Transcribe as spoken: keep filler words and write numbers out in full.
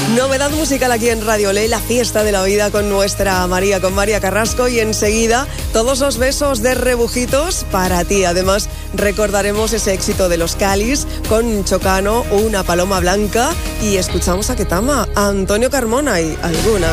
Novedad musical aquí en Radio Ley, la fiesta de la vida con nuestra María, con María Carrasco, y enseguida todos los besos de Rebujitos para ti. Además, recordaremos ese éxito de los Calis con Chocano, Una paloma blanca, y escuchamos a Ketama, a Antonio Carmona y alguna